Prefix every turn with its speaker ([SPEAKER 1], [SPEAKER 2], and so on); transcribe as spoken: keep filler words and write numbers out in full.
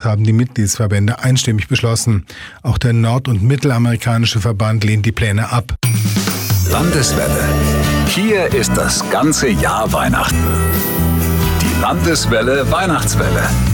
[SPEAKER 1] haben die Mitgliedsverbände einstimmig beschlossen. Auch der nord- und mittelamerikanische Verband lehnt die Pläne ab.
[SPEAKER 2] Landeswelle. Hier ist das ganze Jahr Weihnachten. Die Landeswelle Weihnachtswelle.